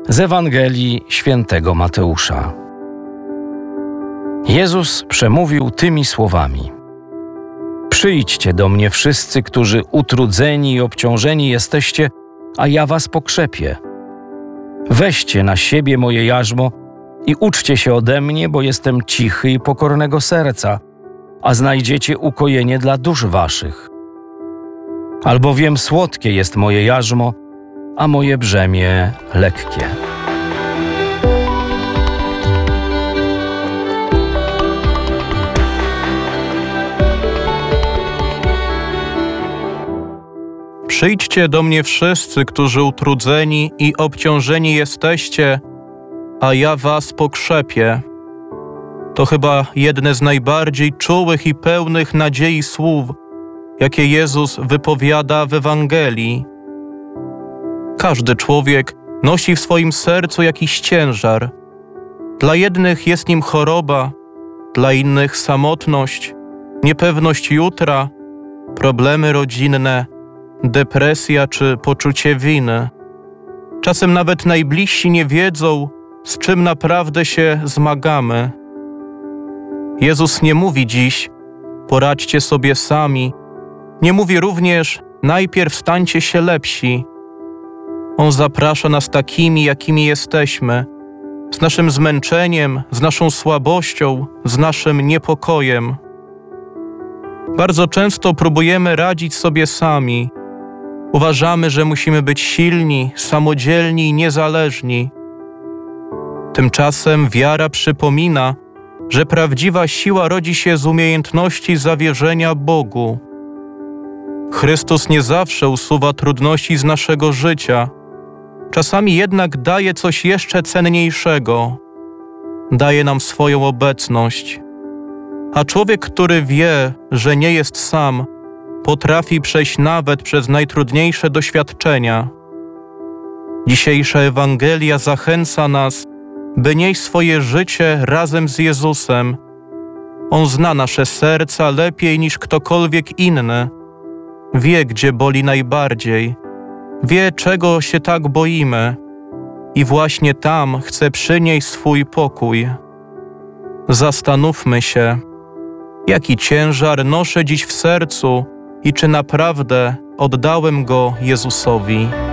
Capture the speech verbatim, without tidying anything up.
Z Ewangelii Świętego Mateusza. Jezus przemówił tymi słowami: Przyjdźcie do mnie wszyscy, którzy utrudzeni i obciążeni jesteście, a ja was pokrzepię. Weźcie na siebie moje jarzmo i uczcie się ode mnie, bo jestem cichy i pokornego serca, a znajdziecie ukojenie dla dusz waszych. Albowiem słodkie jest moje jarzmo, a moje brzemię lekkie. Przyjdźcie do mnie wszyscy, którzy utrudzeni i obciążeni jesteście, a ja was pokrzepię. To chyba jedne z najbardziej czułych i pełnych nadziei słów, jakie Jezus wypowiada w Ewangelii. Każdy człowiek nosi w swoim sercu jakiś ciężar. Dla jednych jest nim choroba, dla innych samotność, niepewność jutra, problemy rodzinne, depresja czy poczucie winy. Czasem nawet najbliżsi nie wiedzą, z czym naprawdę się zmagamy. Jezus nie mówi dziś: poradźcie sobie sami. Nie mówi również: najpierw stańcie się lepsi. On zaprasza nas takimi, jakimi jesteśmy, z naszym zmęczeniem, z naszą słabością, z naszym niepokojem. Bardzo często próbujemy radzić sobie sami. Uważamy, że musimy być silni, samodzielni i niezależni. Tymczasem wiara przypomina, że prawdziwa siła rodzi się z umiejętności zawierzenia Bogu. Chrystus nie zawsze usuwa trudności z naszego życia. Czasami jednak daje coś jeszcze cenniejszego. Daje nam swoją obecność. A człowiek, który wie, że nie jest sam, potrafi przejść nawet przez najtrudniejsze doświadczenia. Dzisiejsza Ewangelia zachęca nas, by nieść swoje życie razem z Jezusem. On zna nasze serca lepiej niż ktokolwiek inny. Wie, gdzie boli najbardziej. Wie, czego się tak boimy. I właśnie tam chce przynieść swój pokój. Zastanówmy się, jaki ciężar noszę dziś w sercu i czy naprawdę oddałem go Jezusowi.